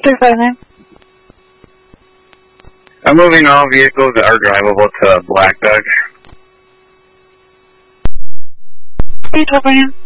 359. I'm moving all vehicles that are drivable to Black Duck. 329.